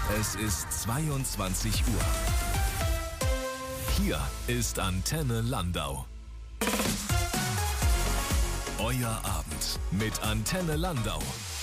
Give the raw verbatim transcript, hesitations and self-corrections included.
Es ist zweiundzwanzig Uhr. Hier ist Antenne Landau. Euer Abend mit Antenne Landau.